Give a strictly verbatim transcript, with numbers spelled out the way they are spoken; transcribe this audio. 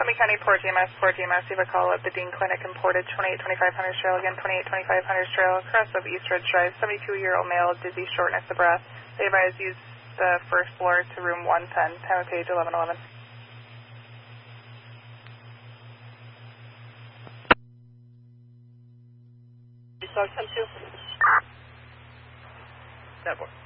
Summit County, Port G M S, Port G M S, you have a call at the Dean Clinic in Portage, twenty-eight twenty-five Hunters Trail, again, twenty-eight twenty-five Hunters Trail, across of East Ridge Drive, seventy-two-year-old male, dizzy, shortness of breath. They advise use the first floor to room one ten, time of page eleven eleven. Dog ten two. Network.